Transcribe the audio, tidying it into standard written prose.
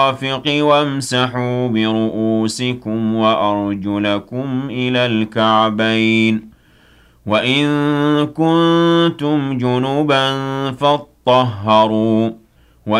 المرافق وامسحوا برؤوسكم وأرجلكم إلى الكعبين وإن كنتم جنبا فاطهروا